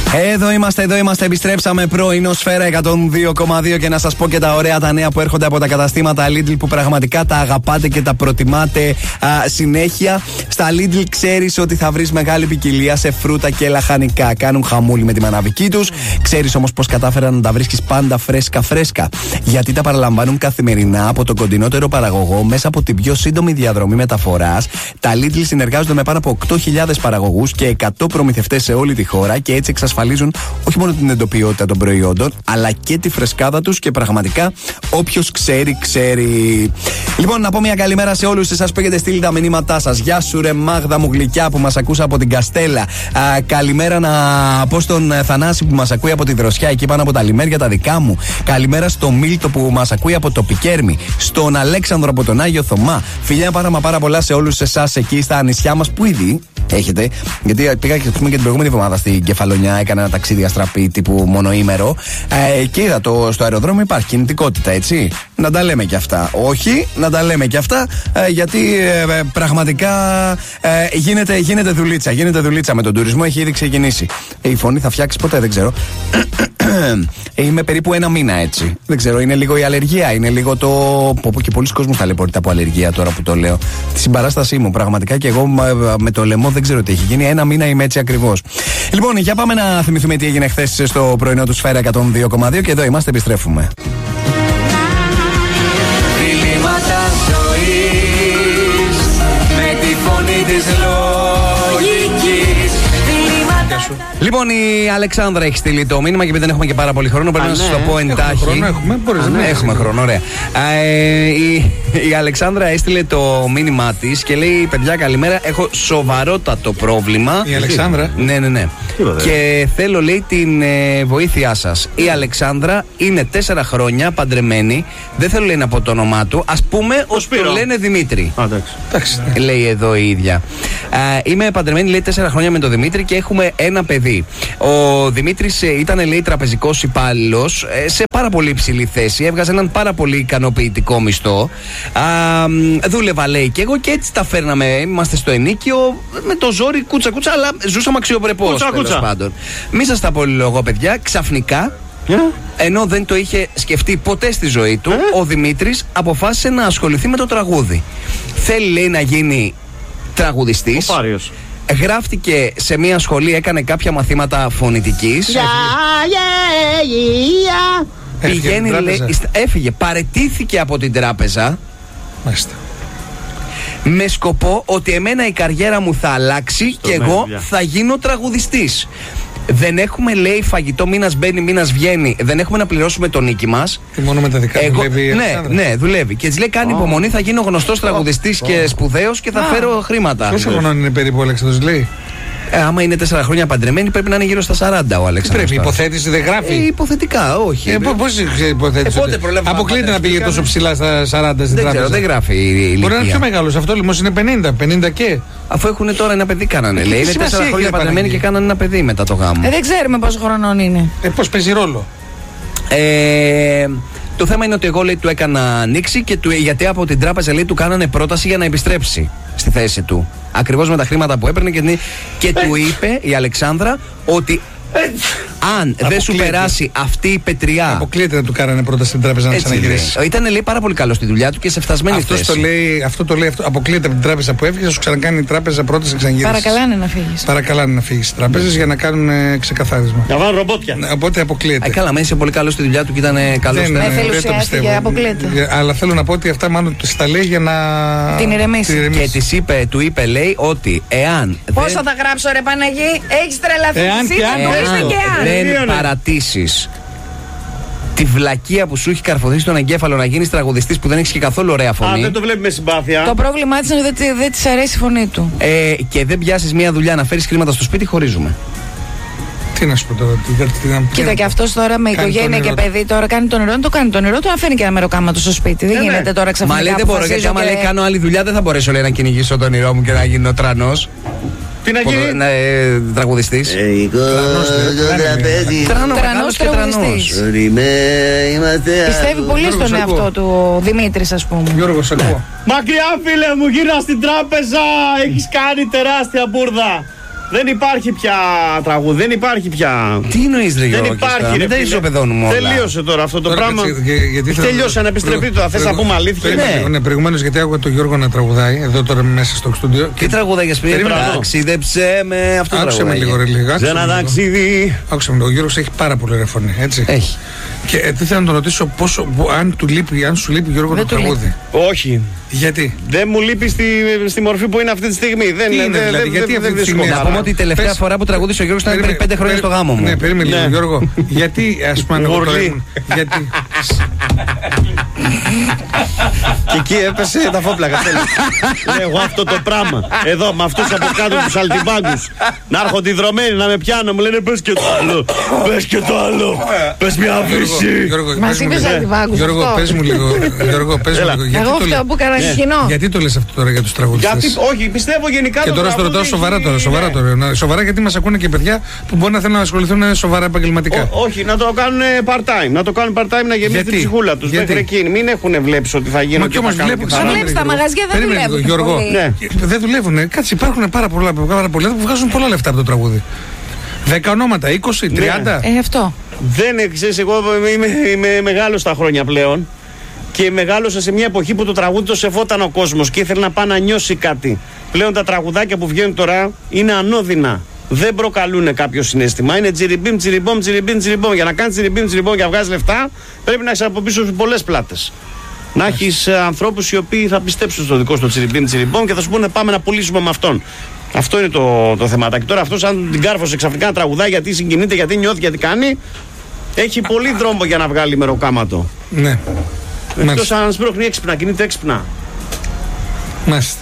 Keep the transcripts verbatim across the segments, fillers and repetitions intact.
Εδώ είμαστε, εδώ είμαστε, επιστρέψαμε πρωινό Σφαίρα εκατόν δύο κόμμα δύο και να σας πω και τα ωραία τα νέα που έρχονται από τα καταστήματα Lidl που πραγματικά τα αγαπάτε και τα προτιμάτε α, συνέχεια. Στα Lidl ξέρεις ότι θα βρεις μεγάλη ποικιλία σε φρούτα και λαχανικά. Κάνουν χαμούλη με τη μαναβική τους. Ξέρεις όμως πως κατάφεραν να τα βρίσκεις πάντα φρέσκα φρέσκα. Γιατί τα παραλαμβάνουν καθημερινά από τον κοντινότερο παραγωγό μέσα από την πιο σύντομη διαδρομή μεταφοράς. Τα Lidl συνεργάζονται με πάνω από οκτώ χιλιάδες παραγωγούς και εκατό προμηθευτές σε όλη τη χώρα και έτσι εξασφαλίζουν όχι μόνο την εντοπιότητα των προϊόντων, αλλά και τη φρεσκάδα τους και πραγματικά όποιος ξέρει, ξέρει. Λοιπόν, να πω μια καλημέρα σε όλους εσάς που έχετε στείλει τα μηνύματά σας. Γεια σου, ρε Μάγδα μου γλυκιά που μας ακούσα από την Καστέλα. Α, καλημέρα να πω στον Θανάση που μας ακούει από τη Δροσιά, εκεί πάνω από τα λιμέρια τα δικά μου. Καλημέρα στο Μίλτο που μας ακούει από το Πικέρμι. Στον Αλέξανδρο από τον Άγιο Θωμά. Φιλιά πάρα μα πάρα πολλά σε όλους εσάς εκεί στα νησιά μας που ήδη έχετε. Γιατί πήγα και, και την προηγούμενη εβδομάδα στην Κεφαλονιά, έκανα ένα ταξίδι αστραπή τύπου μονοήμερο ε, και είδα το, στο αεροδρόμιο υπάρχει κινητικότητα, έτσι. Να τα λέμε και αυτά. Όχι, να τα λέμε και αυτά ε, γιατί ε, πραγματικά ε, γίνεται, γίνεται δουλίτσα. Γίνεται δουλίτσα με τον τουρισμό, έχει ήδη ξεκινήσει. Ε, η φωνή θα φτιάξει ποτέ, δεν ξέρω. Είμαι περίπου ένα μήνα έτσι. Δεν ξέρω, είναι λίγο η αλλεργία, είναι λίγο το. Πω, πω, και πολλοί κόσμοι θα λεπορείται από αλλεργία τώρα που το λέω. Τη συμπαράστασή μου, πραγματικά και εγώ με το λαιμό δεν ξέρω τι έχει γίνει. Ένα μήνα είμαι έτσι ακριβώς. Λοιπόν, για πάμε να θυμηθούμε τι έγινε χθες στο πρωινό του Σφαίρα εκατόν δύο κόμμα δύο και εδώ είμαστε, επιστρέφουμε. Διλήμματα ζωής με τη φωνή της λογικής. Λοιπόν, η Αλεξάνδρα έχει στείλει το μήνυμα και επειδή δεν έχουμε και πάρα πολύ χρόνο, πρέπει να σας το πω εντάχει. Χρόνο έχουμε, μπορείς να έχουμε χρόνο, ωραία. Ε, η, η Αλεξάνδρα έστειλε το μήνυμά της και λέει: παιδιά, καλημέρα. Έχω σοβαρότατο πρόβλημα. Η Αλεξάνδρα. Ναι, ναι, ναι. Και θέλω, λέει, την ε, βοήθειά σας. Η Αλεξάνδρα είναι τέσσερα χρόνια παντρεμένη. Δεν θέλω, λέει, να πω το όνομά του. Ας πούμε ότι το λένε Δημήτρη. Α, εντάξει. Λέει εδώ η ίδια. Ε, είμαι παντρεμένη, λέει, τέσσερα χρόνια με τον Δημήτρη και έχουμε ένα παιδί. Ο Δημήτρης ήταν, λέει, τραπεζικός υπάλληλος σε πάρα πολύ υψηλή θέση. Έβγαζε έναν πάρα πολύ ικανοποιητικό μισθό. Α, δούλευα, λέει, και εγώ και έτσι τα φέρναμε. Είμαστε στο ενίκιο με το ζόρι, κούτσα κούτσα, αλλά ζούσαμε αξιοπρεπώς. Τέλος πάντων. Μη σας τα πολυλογώ, παιδιά. Ξαφνικά, yeah. ενώ δεν το είχε σκεφτεί ποτέ στη ζωή του, yeah. ο Δημήτρης αποφάσισε να ασχοληθεί με το τραγούδι. Θέλει, λέει, να γίνει τραγουδιστής. Ο Πάριος. Γράφτηκε σε μια σχολή, έκανε κάποια μαθήματα φωνητικής. Yeah, yeah, yeah. Πηγαίνει, λέει, έφυγε, παραιτήθηκε από την τράπεζα. Μάλιστα. Με σκοπό ότι εμένα η καριέρα μου θα αλλάξει στο και εγώ yeah. θα γίνω τραγουδιστής. Δεν έχουμε, λέει, φαγητό, μήνας μπαίνει, μήνας βγαίνει. Δεν έχουμε να πληρώσουμε το νίκη μας. Και μόνο με τα δικά εγώ, δουλεύει. Ναι, ναι, δουλεύει. Και της λέει: κάνει oh. υπομονή, θα γίνω γνωστός τραγουδιστής oh. και σπουδαίος και θα oh. φέρω χρήματα. Πόσο χρονών είναι περίπου ο Αλέξανδρος, λέει? Ε, άμα είναι τέσσερα χρόνια παντρεμένη, πρέπει να είναι γύρω στα σαράντα ο Αλέξανδρος. Πρέπει, υποθέτηση δεν γράφει. Ε, υποθετικά, όχι. Ε, Πώς υποθέτηση? Ε, αποκλείται να πήγε τόσο ψηλά στα σαράντα στην τράπεζα. Δεν, ξέρω, δεν γράφει η ηλικία. Μπορεί να είναι πιο μεγάλος. Αυτό λοιπόν είναι πενήντα, πενήντα και. Αφού έχουν τώρα ένα παιδί, κάνανε. Λέει, είναι τέσσερα χρόνια παντρεμένοι και κάνανε ένα παιδί μετά το γάμο. Ε, δεν ξέρουμε πόσο χρονών είναι. Ε, πώς παίζει ρόλο. Ε, το θέμα είναι ότι εγώ, λέει, του έκανα ανοίξει και του, γιατί από την τράπεζα, λέει, του κάνανε πρόταση για να επιστρέψει στη θέση του. Ακριβώς με τα χρήματα που έπαιρνε και, και του είπε η Αλεξάνδρα ότι αν δεν σου περάσει αυτή η πετριά. Αποκλείεται να του κάνανε πρόταση στην τράπεζα να ξαναγυρίσει. Ήταν, λέει, πάρα πολύ καλό στη δουλειά του και σε φτασμένη Αυτός θέση. Το λέει, αυτό το λέει. Αυτό, αποκλείεται από την τράπεζα που έφυγε, θα σου ξανακάνει η τράπεζα πρόταση να ξαναγυρίσει. Παρακαλάνε να φύγει. Παρακαλάνε να φύγει στι τράπεζε για να κάνουν ε, ξεκαθάρισμα. Να βάλουν ρομπότια. Ναι, οπότε αποκλείεται. Ε, καλά, μέσα είσαι πολύ καλό στη δουλειά του και ήταν καλό. Δεν, δεν, δεν το πιστεύω. Αποκλείεται. Αλλά θέλω να πω ότι αυτά μάλλον τα λέει για να την ηρεμήσει. Και της είπε, του είπε, λέει, ότι εάν. Πόσο θα γράψω, ρε Παναγί, έχει τρελαθεί. Δεν παρατήσεις τη βλακεία που σου έχει καρφωθεί στον εγκέφαλο να γίνεις τραγουδιστής που δεν έχεις και καθόλου ωραία φωνή. Α, δεν το βλέπει με συμπάθεια. Το πρόβλημά της είναι ότι δεν, δεν της αρέσει η φωνή του. Ε, και δεν πιάσεις μια δουλειά να φέρεις χρήματα στο σπίτι, χωρίζουμε. Τι να σου πω τώρα, τι, τι, τι, κοίτα, και αυτό τώρα με οικογένεια και παιδί τώρα κάνει τον νερό, το κάνει τον νερό, του να φέρνει και ένα μεροκάμα του στο σπίτι. Δεν γίνεται ναι. τώρα ξαφνικά. Μα λέει δεν μπορώ, γιατί άμα λέει κάνω άλλη δουλειά δεν θα μπορέσω, λέει, να κυνηγήσω τον όνειρό μου και να γίνω τρανός. Τι να γίνει? Να ε, τραγουδιστής. Τρανός τραγουδιστής. Πιστεύει πολύ στον εαυτό του Δημήτρης, ας πούμε. Γιώργος, ακούω. Μακριά, φίλε μου, γύρνα στην τράπεζα. Έχεις κάνει τεράστια μπουρδα. Δεν υπάρχει πια τραγούδι, δεν υπάρχει πια. Τι εννοείς, ρε Γιώργο? Δεν υπάρχει. Δεν τα ισοπεδώνουμε όλα. Τελείωσε τώρα αυτό το Τώρα, πράγμα. γιατί Έχει τελειώσει, να επιστρεφεί τώρα. Θες να πούμε αλήθεια? Ναι, ναι, προηγουμένως γιατί άκουγα τον Γιώργο να τραγουδάει εδώ τώρα μέσα στο στούντιο. Τι τραγουδάγες πριν? Ταξίδεψε με αυτό το Άκουσε με λίγο, ρε λίγα. Σε ένα ταξίδι. Άκουσε με, ο Γιώργος έχει πάρα πολύ ωραία φωνή, έτσι. Έχει. Και ε, τι θέλω να τον ρωτήσω, πόσο, αν, του λείπει, αν σου λείπει, Γιώργο, το τραγούδι. Όχι. Γιατί? Δεν μου λείπει στη, στη μορφή που είναι αυτή τη στιγμή. Δεν είναι, είναι, δηλαδή, γιατί αυτή τη στιγμή. Να πούμε ότι η τελευταία φορά που τραγούδισε ο Γιώργος ήταν πριν πέντε χρόνια στο γάμο μου. Ναι, περίμενε λίγο, Γιώργο. Γιατί, ας πούμε, εγώ τώρα. Γιατί. Και εκεί έπεσε τα φόπλακα. Εγώ αυτό το πράγμα. Εδώ με αυτούς από κάτω τους αλτιμπάγκους. Να έρχονται οι δρομένοι να με πιάνουν. Μου λένε πες και το άλλο. Πες και το άλλο. Πες μια αφήση. Μας είπες αλτιμπάγκους. Γιώργο, πες μου λίγο. Γιώργο, πες μου λίγο. Εγώ αυτό που έκανα κοινό. Γιατί το λες αυτό τώρα για τους τραγουδιστές? Όχι, πιστεύω γενικά. Και τώρα στο ρωτάω σοβαρά τώρα. Σοβαρά τώρα. Σοβαρά, γιατί μας ακούνε και παιδιά που μπορεί να θέλουν να ασχοληθούν σοβαρά επαγγελματικά. Όχι, να το κάνουν part-time. Να το κάνουν part-time να γεμίσει την ψυχούλα τους μέχρι εκείνη. Μην έχουν βλέψει ότι θα γίνουν. Μα κι όμως βλέπουν. Αν βλέπεις τα μαγαζιά δεν δουλεύουν. Γιώργο, δεν δουλεύουν. Κάτσε, υπάρχουν πάρα πολλά που βγάζουν πολλά λεφτά από το τραγούδι. δέκα ονόματα, είκοσι, τριάντα. Ε, αυτό. Δεν ξέρεις, εγώ είμαι, είμαι μεγάλος τα χρόνια πλέον. Και μεγάλωσα σε μια εποχή που το τραγούδι το σεβόταν ο κόσμος και ήθελε να πάει να νιώσει κάτι. Πλέον τα τραγουδάκια που βγαίνουν τώρα είναι ανώδυνα. Δεν προκαλούν κάποιο συναίσθημα. Είναι τσιριμπίμ, τσιριμπόμ, τσιριμπίμ, τσιριμπόμ. Για να κάνει τσιριμπίμ, τσιριμπόμ και να βγάζει λεφτά, πρέπει να έχει από πίσω σου πολλές πλάτες. Να έχει ανθρώπους οι οποίοι θα πιστέψουν στο δικό σου τσιριμπίμ, τσιριμπόμ και θα σου πούνε πάμε να πουλήσουμε με αυτόν. Αυτό είναι το, το θεματάκι. Τώρα αυτό, αν την κάρφωσε ξαφνικά να τραγουδάει γιατί συγκινείται, γιατί νιώθει, γιατί κάνει, έχει πολύ δρόμο για να βγάλει μεροκάματο. Ναι. Εκτός αν σπρώχνει έξυπνα, κινείται έξυπνα. Μάλιστα.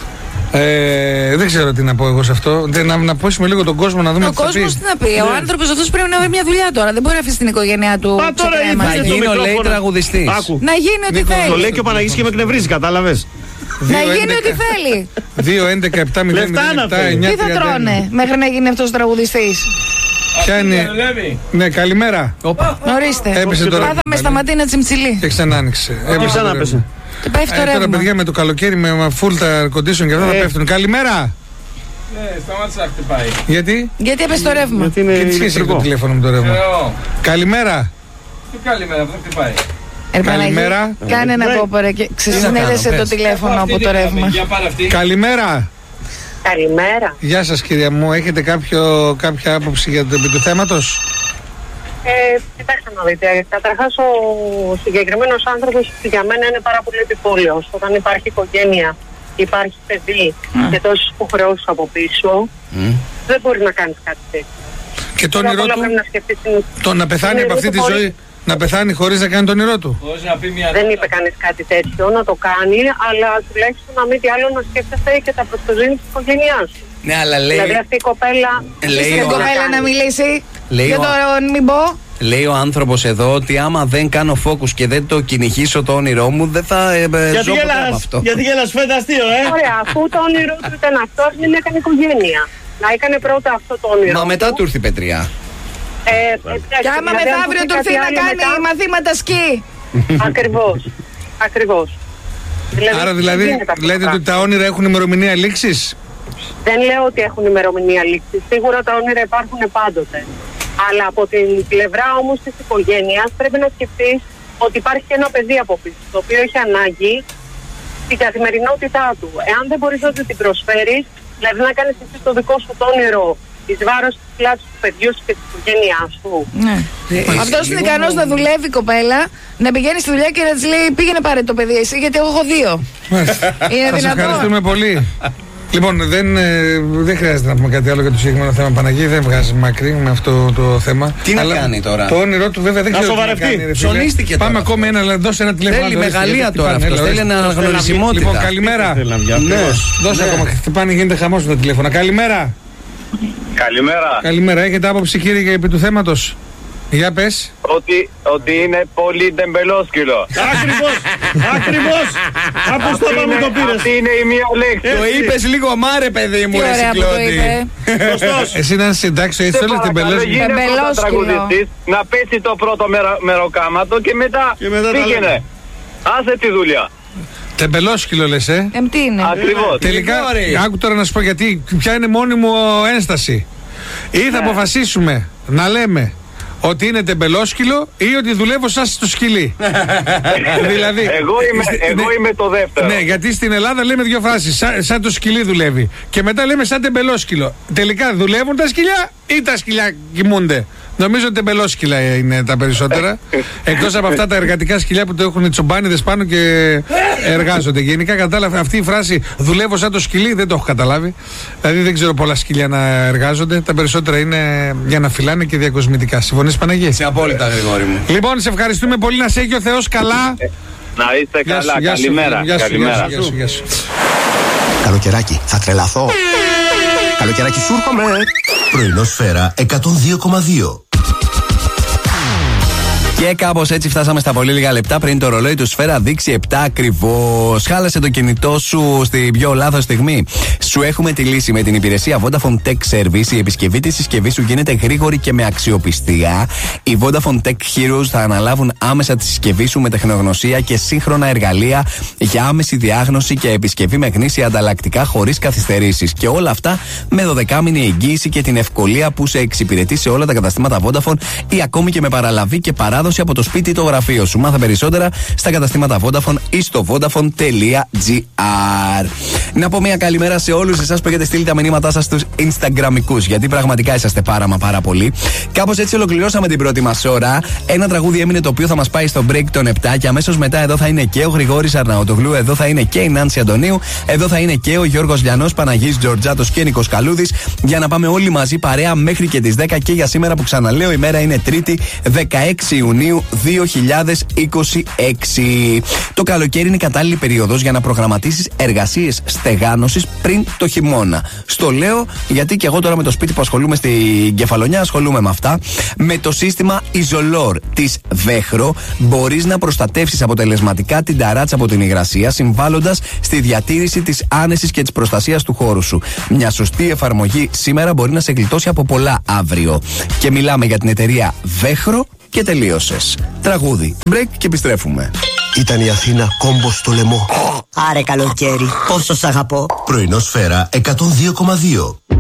Ε, δεν ξέρω τι να πω εγώ σε αυτό. Δεν, να, να πούσουμε λίγο τον κόσμο να δούμε ο τι θα πει. Ο κόσμος τι να πει. Ναι. Ο άνθρωπος αυτός πρέπει να βρει μια δουλειά τώρα. Δεν μπορεί να αφήσει την οικογένειά του. Μα τώρα να γίνει ο λέει τραγουδιστής. Να γίνει ό,τι θέλει. Το λέει και ο Παναγής και με εκνευρίζει, κατάλαβες. Να γίνει ό,τι θέλει. δύο έντεκα επτά μηδέν επτά εννιά. Τι θα τρώνε μέχρι να γίνει αυτός ο τραγουδιστής? Ποια είναι? Ναι, καλημέρα. Ορίστε. Έπεσε τώρα. Πάθαμε στα Ματίνα Τσιμψιλή. Και ξανά άνοιξε. Και ξανά έπεσε. Και πέφτει το ε, ρεύμα. Τώρα παιδιά με το καλοκαίρι με full τα condition και αυτά θα ε. πέφτουν. Καλημέρα. Ναι, σταμάτησε να χτυπάει. Γιατί? Γιατί έπεσε το ρεύμα. Γιατί είναι και τι σχέση έχει το τηλέφωνο με το ρεύμα? Καλημέρα. Τι καλημέρα, δεν χτυπάει. Καλημέρα. Κάνε ένα κόπορε και ξεσυνέδεσε το τηλέφωνο από το ρεύμα. Καλημέρα. Καλημέρα. Γεια σας κυρία μου, έχετε κάποιο, κάποια άποψη για το επί του θέματος? Ε, κοιτάξτε να δείτε, καταρχάς ο συγκεκριμένος άνθρωπος για μένα είναι πάρα πολύ επιπόλαιος. Όταν υπάρχει οικογένεια, υπάρχει παιδί mm. και τόσες υποχρεώσεις από πίσω, mm. δεν μπορεί να κάνεις κάτι τέτοιο. Και το όνειρό του, να, σκεφτείς, το να πεθάνει από αυτή τη χωρίς... ζωή, να πεθάνει χωρίς να κάνει το όνειρό του. Δεν είπε κανείς κάτι τέτοιο, να το κάνει, αλλά τουλάχιστον να μην τι άλλο να σκέφτεσαι και τα προστοζήνη της οικογένειάς σου. Ναι, αλλά λέει... Δηλαδή αυτή η κοπέλα... Λέει η κοπέλα να μιλήσει λέει για ο... το μην πω. Λέει ο άνθρωπος εδώ ότι άμα δεν κάνω focus και δεν το κυνηγήσω το όνειρό μου, δεν θα ε, ζω ποτέ από αυτό. Γιατί γέλας, φέτα αστείο, ε! Ωραία, αφού το όνειρό του ήταν αυτό, δεν έκανε οικογένεια. Να έκανε πρώτα αυτό το όνειρο. Μα μετά του ήρθε η πετριά. Ε, και άμα δηλαδή, μεθαύριο του έρθει να κάνει μετά... μαθήματα σκι. Ακριβώς. Ακριβώς. Δηλαδή, άρα δηλαδή λέτε ότι τα όνειρα έχουν ημερομηνία λήξης? Δεν λέω ότι έχουν ημερομηνία λήξης. Σίγουρα τα όνειρα υπάρχουν πάντοτε. Αλλά από την πλευρά όμως της οικογένειας πρέπει να σκεφτείς ότι υπάρχει και ένα παιδί από πίσω, το οποίο έχει ανάγκη την καθημερινότητά του. Εάν δεν μπορείς να την προσφέρεις, δηλαδή να κάνεις εσύ το δικό σου το όνειρο εις βάρος της πλάτης του παιδιού σου και της οικογένειάς σου. Ναι. Ε, αυτός είναι ικανός να δουλεύει η κοπέλα, να πηγαίνει στη δουλειά και να της λέει πήγαινε πάρε το παιδί εσύ γιατί εγώ έχω δύο. Είναι δυνατόν? Σας ευχαριστούμε πολύ. Λοιπόν, δεν, ε, δεν χρειάζεται να πούμε κάτι άλλο για το συγκεκριμένο θέμα. Παναγί δεν βγάζει μακρύ με αυτό το θέμα. Τι αλλά να κάνει τώρα? Το όνειρό του βέβαια δεν να ξέρω τι να κάνει. Ψωνίστηκε τώρα. Πάμε ακόμη ένα, δώσε ένα τηλέφωνο. Θέλει μεγαλεία τώρα αυτό. Θέλει αναγνωρισιμότητα. Λοιπόν, καλημέρα. Ναι. Δώσε ακόμα. Χτυπάνε, γίνεται χαμός με τα τηλέφωνα. Καλημέρα. Καλημέρα. Καλημέρα. Έχετε άποψη κύριε για επί του θέματος? Για πες. Ότι, ότι είναι πολύ ντεμπελόσκυλο. Ακριβώς, ακριβώς. Από στο πάμε το πήρες. Αυτή είναι η μία λέξη. Το είπες λίγο μάρε παιδί μου, ρε Συγκλώτη. Εσύ να συντάξει, έτσι όλες ντεμπελόσκυλο. Γίνεται πρώτα τραγουδιστής, να πέσει το πρώτο μεροκάματο και μετά πήγαινε. Άσε τη δουλειά. Τεμπελόσκυλο λες, ε. Εμ, τι είναι. Ακριβώς. Τελικά, άκου τώρα να σου πω γιατί, ποια είναι μόνη μου ένσταση. Ή θα Ναι. αποφασίσουμε να λέμε ότι είναι τεμπελόσκυλο ή ότι δουλεύω σαν στο σκυλί. Δηλαδή. Εγώ είμαι, εγώ ναι, είμαι το δεύτερο. Ναι, γιατί στην Ελλάδα λέμε δύο φράσεις. Σαν, σαν το σκυλί δουλεύει. Και μετά λέμε σαν τεμπελόσκυλο. Τελικά δουλεύουν τα σκυλιά ή τα σκυλιά κοιμούνται. Νομίζω ότι τεμπελόσκυλα είναι τα περισσότερα. Εκτός από αυτά τα εργατικά σκυλιά που το έχουν οι τσομπάνιδες πάνω και εργάζονται. Γενικά κατάλαβα αυτή η φράση δουλεύω σαν το σκυλί, δεν το έχω καταλάβει. Δηλαδή δεν ξέρω πολλά σκυλιά να εργάζονται. Τα περισσότερα είναι για να φυλάνε και διακοσμητικά. Συμφωνείς, Παναγία? Σε απόλυτα, Γρηγόρη μου. Λοιπόν, σε ευχαριστούμε πολύ, να σε έχει ο Θεός καλά. Να είστε Γεια σου, καλά. γεια σου, Καλημέρα. γεια σου, Καλημέρα. γεια σου, γεια σου. Καλοκαιράκι, θα τρελαθώ. Καλοκαιράκι, σου έρχομαι. Πρωινό Σφαίρα εκατόν δύο κόμμα δύο. Και κάπως έτσι φτάσαμε στα πολύ λίγα λεπτά πριν το ρολόι του Σφαίρα δείξει επτά ακριβώς. Χάλασε το κινητό σου στην πιο λάθος στιγμή. Σου έχουμε τη λύση με την υπηρεσία Vodafone Tech Service. Η επισκευή της συσκευής σου γίνεται γρήγορη και με αξιοπιστία. Οι Vodafone Tech Heroes θα αναλάβουν άμεσα τη συσκευή σου με τεχνογνωσία και σύγχρονα εργαλεία για άμεση διάγνωση και επισκευή με γνήσια ανταλλακτικά χωρίς καθυστερήσεις. Και όλα αυτά με δωδεκάμηνη εγγύηση και την ευκολία που σε εξυπηρετεί σε όλα τα καταστήματα Vodafone ή ακόμη και με παραλαβή και παράδοση από το σπίτι ή το γραφείο σου. Μάθε περισσότερα στα καταστήματα Vodafone ή στο vodafone τελεία gr. Να πω μια καλημέρα σε όλους εσάς που έχετε στείλει τα μηνύματά σας στους Instagramικούς, γιατί πραγματικά είσαστε πάρα μα πάρα πολύ. Κάπως έτσι ολοκληρώσαμε την πρώτη μας ώρα. Ένα τραγούδι έμεινε το οποίο θα μας πάει στο break των επτά και αμέσως μετά εδώ θα είναι και ο Γρηγόρης Αρναουτογλου, εδώ θα είναι και η Νάνση Αντωνίου, εδώ θα είναι και ο Γιώργος Λιανός, Παναγής Τζορτζάτος και Νίκος Καλούδης, για να πάμε όλοι μαζί παρέα μέχρι και τις δέκα και για σήμερα που ξαναλέω η μέρα είναι Τρίτη δεκαέξι Ιουνίου δύο χιλιάδες είκοσι έξι. Το καλοκαίρι είναι η κατάλληλη περίοδος για να προγραμματίσεις εργασίες στεγάνωσης πριν το χειμώνα. Στο λέω γιατί και εγώ τώρα με το σπίτι που ασχολούμαι στην Κεφαλονιά ασχολούμαι με αυτά. Με το σύστημα Isolor της Βέχρο μπορείς να προστατεύσεις αποτελεσματικά την ταράτσα από την υγρασία, συμβάλλοντας στη διατήρηση της άνεσης και της προστασίας του χώρου σου. Μια σωστή εφαρμογή σήμερα μπορεί να σε γλιτώσει από πολλά αύριο. Και μιλάμε για την εταιρεία Βέχρο και τελείωσες. Τραγούδι, break και επιστρέφουμε. Ήταν η Αθήνα κόμπο στο λαιμό. Άρε καλοκαίρι, πόσο σ' αγαπώ. Πρωινό Σφαίρα εκατόν δύο κόμμα δύο.